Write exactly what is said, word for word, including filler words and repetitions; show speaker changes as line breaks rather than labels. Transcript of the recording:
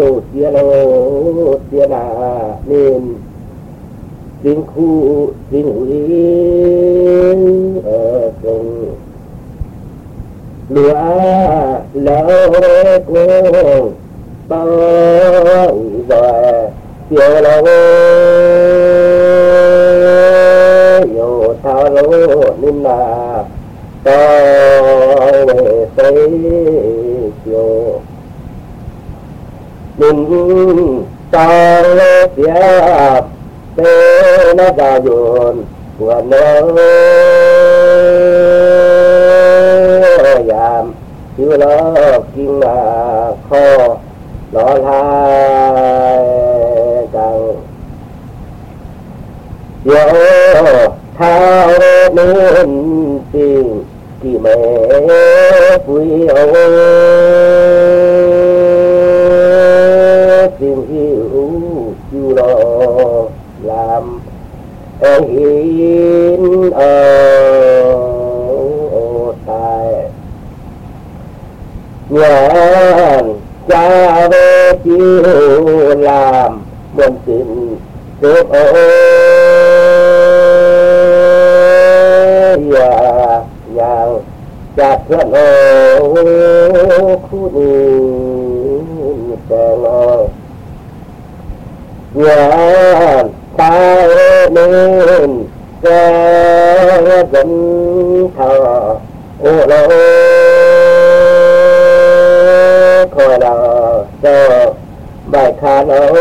tia lô tia nà nên tiếng khu tiếng hủy ở cùng lúa lỡ cùng bao rồi tia lô yo thao lô nên là tôi về xây chiều mình ta phía tê nó ra dồn của nó giảm chứ nó kinh là kho nó hai càng yo thao nên tình kỳ mẹ vui ơi tình yêu chú lo làm em hiến ở tại nhàn cha về chiều làm buồn tình tiếc ơi và nhàng chặt thân ô khu nhìn đèn ơi nhàn ta nên sẽ dẫn thờ ô lô khỏi là cho bài khá lỗ